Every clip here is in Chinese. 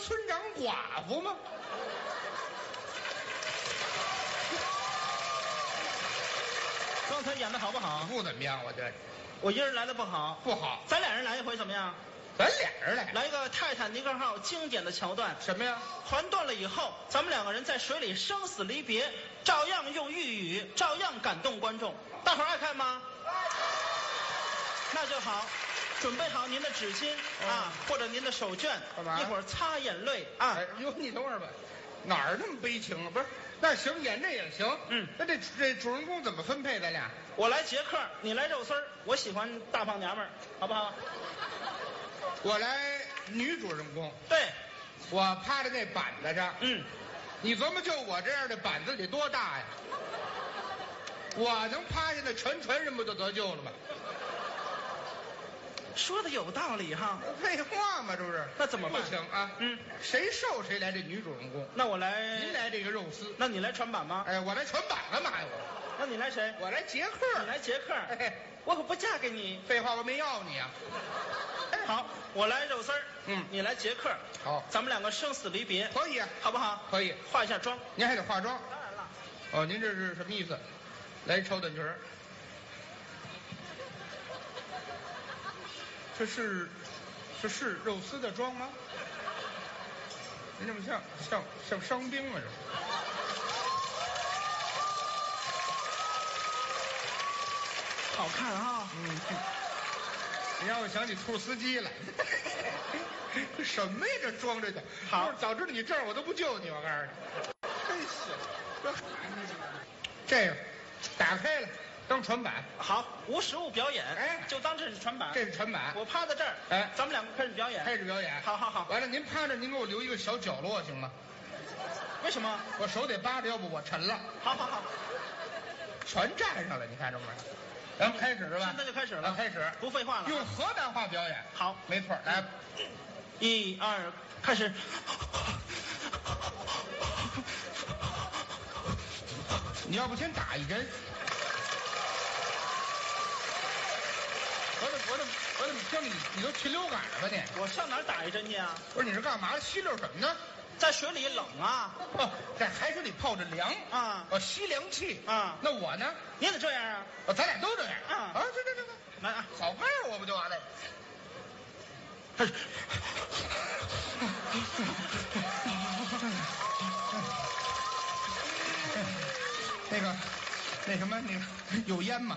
村长寡妇吗？ 刚才演的好不好？ 不怎么样，我觉得我一人来的不好， 不好。 咱俩人来一回怎么样？ 咱俩人来， 来一个泰坦尼克号经典的桥段。 什么呀？ 船断了以后，咱们两个人在水里生死离别，照样用寓语，照样感动观众。大伙儿爱看吗？那就好，准备好您的纸巾啊，或者您的手绢， 干嘛一会儿擦眼泪啊。 哎呦，你等会儿吧，哪儿那么悲情啊？不是，那行，演这也行。那这主人公怎么分配？咱俩？ 我来杰克，你来肉丝儿，我喜欢大胖娘们儿，好不好？ 我来女主人公， 对， 我趴在那板子上。你琢磨，就我这样的板子得多大呀？我能趴下那全人不就得救了吗？ 说的有道理哈。 废话嘛，这不是？ 那怎么办？ 不行啊。谁瘦谁来这女主人公。 那我来， 您来这个肉丝。 那你来船板吗？ 哎，我来船板干嘛呀？ 那你来谁？ 我来杰克。 你来杰克。 哎， 我可不嫁给你。 废话，我没要你啊。 好，我来肉丝儿，你来杰克， 好， 咱们两个生死离别， 可以啊， 好不好？ 可以， 化一下妆， 您还得化妆。 当然了。 哦，您这是什么意思？来一超短裙儿，这是肉丝的妆吗？您这么像伤兵啊这。 好看啊！ 你让我想起兔司机来。什么呀？这装着的。 好， 早知道你这样，我都不救你。我告诉你，真是这个打开了当船板。 好，无实物表演， 哎， 就当这是船板。 这是船板。 我趴在这儿， 哎， 咱们两个开始表演。 开始表演。 好。 完了，您趴着，您给我留一个小角落行吗？ 为什么？ 我手得扒着，要不我沉了。 好。 全站上了，你看着没？咱们开始是吧？ 现在就开始了， 开始， 不废话了。 用河南话表演。 好， 没错。来 ，1、2，开始。 你要不先打一针？我怎么听你都禽流感了吧你？ 我上哪儿打一针去啊？ 不是，你是干嘛吸溜什么呢？ 在水里冷啊！ 哦，在海水里泡着凉啊！ 吸凉气啊！ 那我呢？ 你也得这样啊！ 咱俩都这样啊！ 这，来啊！好看我不就完了？那什么，有烟吗？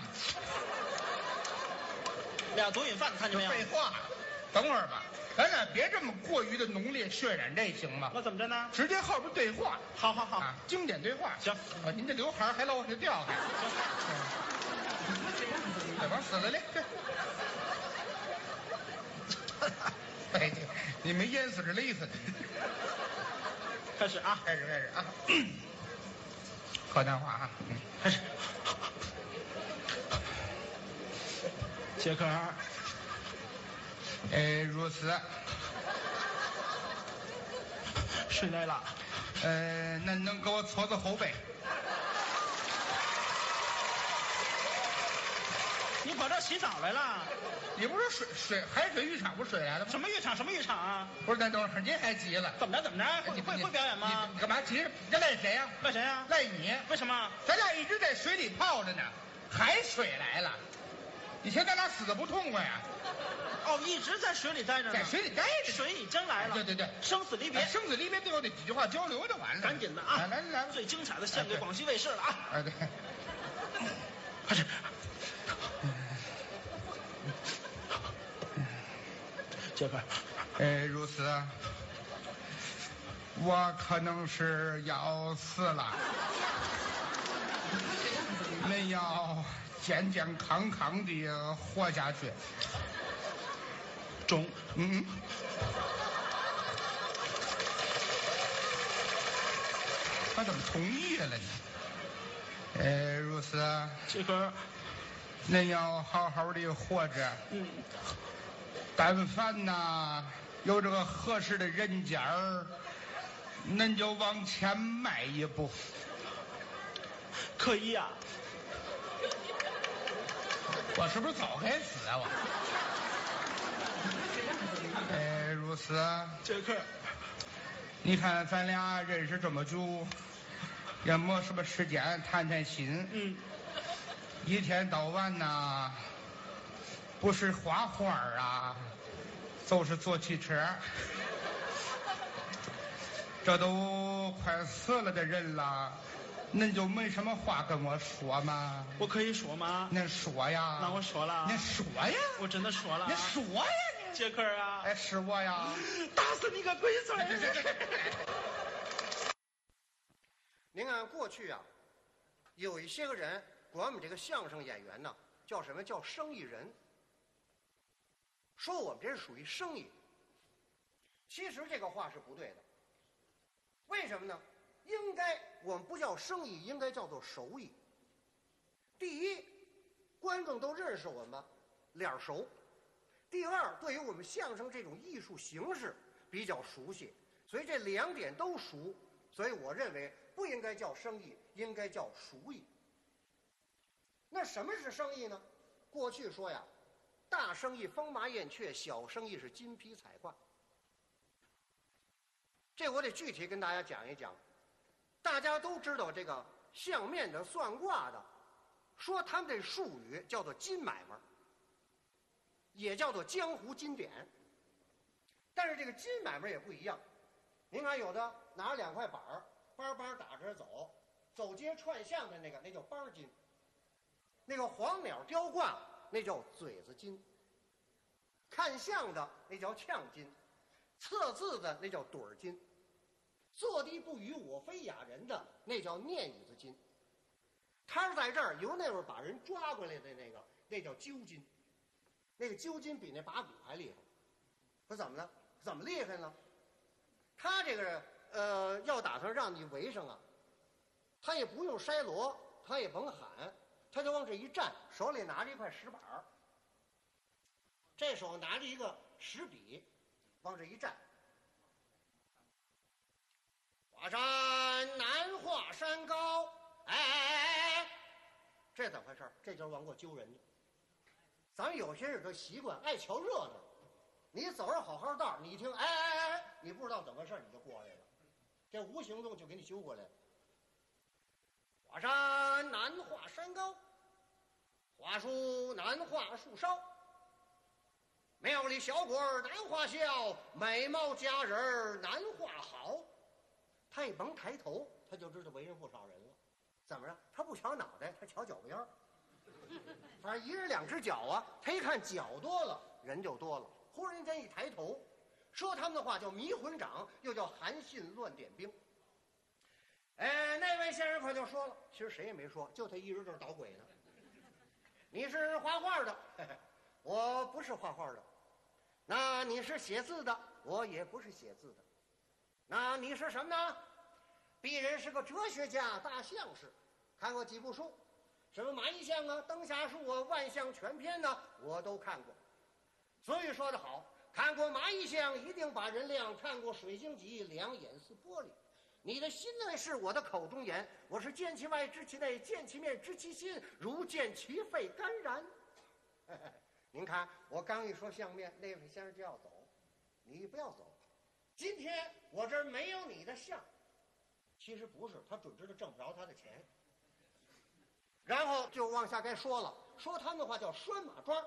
俩毒瘾犯看见没有？ 废话，等会儿吧。咱俩别这么过于的浓烈渲染，这行吗？ 我怎么着呢？ 直接后边对话。 好， 经典对话。 行， 您这刘海还老往下掉还。这往死了嘞！哎，你没淹死是勒死的。 开始啊！ 开始啊！河南话啊！ 开始。杰克， 如此。 睡来了。 那你能给我搓搓后背？ 你跑这洗澡来了？ 你不是海水浴场不是水来的吗？ 什么浴场啊？ 不是，那等会儿您还急了？ 怎么着？会表演吗？ 你干嘛急？这赖谁呀？ 赖谁呀？ 赖你。 为什么？ 咱俩一直在水里泡着呢，海水来了，以前咱俩死的不痛快呀。 哦，一直在水里待着呢。 在水里待着。 水已经来了。对，生死离别。 生死离别最后得几句话交流就完了。 赶紧的啊！ 来， 最精彩的献给广西卫视了啊！ 对， 开始。杰克， 如此，我可能是要死了，恁要健健康康的活下去。 中， 他怎么同意了呢？如此， 杰克， 恁要好好的活着。但凡呐有这个合适的人家儿，恁就往前迈一步。 可以呀。 我是不是早该死啊我？如此。 杰克， 你看咱俩认识这么久，也没什么时间谈谈心。一天到晚呐，不是画画啊，就是坐汽车。这都快死了的人了，恁就没什么话跟我说吗？ 我可以说吗？ 恁说呀。 那我说了。 恁说呀。 我真的说了。 恁说呀你。 杰克啊。 哎，是我呀。 打死你个龟孙！ 您看过去啊，有一些个人管我们这个相声演员呢，叫什么叫生意人，说我们这是属于生意。其实这个话是不对的。为什么呢？应该我们不叫生意，应该叫做手艺。第一，观众都认识我们，脸熟；第二，对于我们相声这种艺术形式比较熟悉，所以这两点都熟。所以我认为不应该叫生意，应该叫熟艺。那什么是生意呢？过去说呀，大生意风马燕雀，小生意是金皮彩挂。这我得具体跟大家讲一讲。大家都知道这个相面的、算卦的，说他们这术语叫做金买卖，也叫做江湖金典。但是这个金买卖也不一样。您看，有的拿着2块板儿，梆梆打着走，走街串巷的那叫梆金；那个黄鸟雕挂，那叫嘴子金；看相的那叫呛金；测字的那叫盹儿金；坐地不语我非哑人的那叫念椅子金；他是在这儿由那会儿把人抓过来的那叫揪金。那个揪金比那把鼓还厉害。说怎么了？怎么厉害呢？他这个要打算让你围上啊，他也不用筛锣，他也甭喊，他就往这一站，手里拿着一块石板儿，这手拿着一个石笔，往这一站。华山难华山高，哎，这怎么回事？这就是往过揪人家。咱们有些人这习惯爱瞧热闹，你走着好好道，你一听哎，你不知道怎么回事，你就过来了，这无形中就给你揪过来了。华山难华山高，华树难画树梢，庙里小鬼难画笑，美貌佳人难画好。他一甭抬头，他就知道围上不少人了。怎么着？他不瞧脑袋，他瞧脚边儿。反正一人2只脚啊，他一看脚多了，人就多了。忽然间一抬头，说他们的话叫迷魂掌，又叫韩信乱点兵。那位先生可就说了，其实谁也没说，就他一人这儿捣鬼呢。你是画画的，我不是画画的。那你是写字的，我也不是写字的。那你是什么呢？鄙人是个哲学家、大相士，看过几部书，什么马邑相啊、灯下树啊、万象全篇呢，我都看过。所以说得好，看过马邑相一定把人亮，看过水晶脊两眼似玻璃。你的心内是我的口中言，我是见其外知其内，见其面知其心，如见其肺肝然。您看我刚一说相面，那位先生就要走，你不要走。今天我这儿没有你的相。其实不是，他准知道挣不着他的钱。然后就往下该说了，说他们的话叫拴马桩。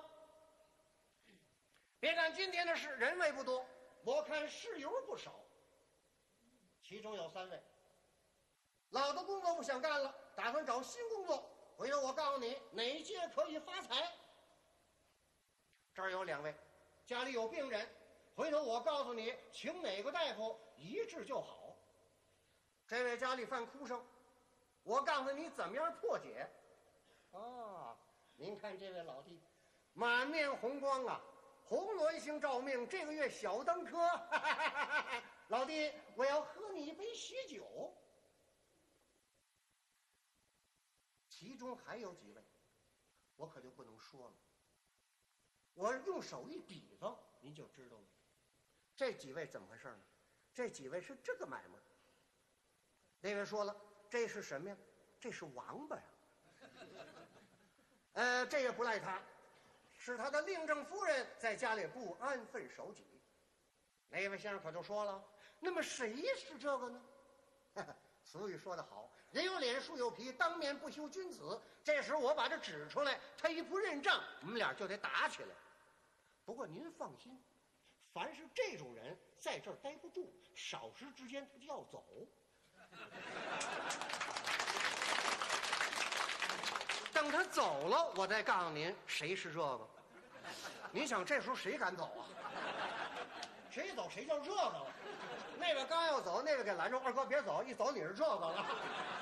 别看今天的事人位不多，我看事由不少。其中有3位，老的工作不想干了，打算找新工作。回头我告诉你哪一届可以发财。这儿有2位，家里有病人，回头我告诉你，请哪个大夫一治就好。这位家里犯哭声，我告诉你怎么样破解。您看这位老弟，满面红光啊，红鸾星照命，这个月小登科。老弟，我要喝你一杯喜酒。其中还有几位，我可就不能说了。我用手一比方，您就知道了。这几位怎么回事呢？这几位是这个买卖。那位说了，这是什么呀？这是王八呀。这也不赖他，是他的令正夫人在家里不安分守己。那位先生可就说了， 那么谁是这个呢？俗语说得好，人有脸树有皮，当面不修君子。这时候我把这指出来，他一不认账，我们俩就得打起来。不过您放心，凡是这种人在这儿待不住，少时之间他就要走。等他走了，我再告诉您谁是这个。您想这时候谁敢走啊？谁走谁叫这个了。那个刚要走，那个给拦住，二哥别走，一走你是这个了。